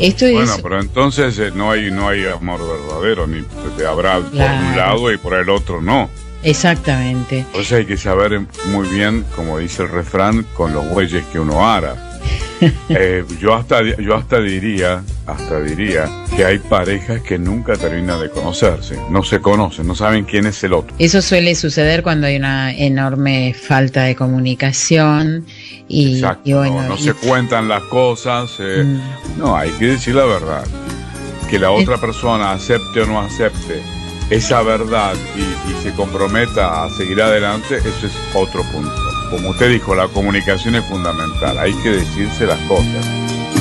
Esto Bueno, es... pero entonces no hay amor verdadero, ni habrá por un Claro. lado y por el otro no. Exactamente. Por eso hay que saber muy bien, como dice el refrán, con los bueyes que uno ara. Yo hasta diría que hay parejas que nunca terminan de conocerse, no se conocen, no saben quién es el otro. Eso suele suceder cuando hay una enorme falta de comunicación Exacto, y bueno, no se cuentan las cosas, Mm. no, hay que decir la verdad. Que la otra persona acepte o no acepte esa verdad y se comprometa a seguir adelante, eso es otro punto. Como usted dijo, la comunicación es fundamental, hay que decirse las cosas.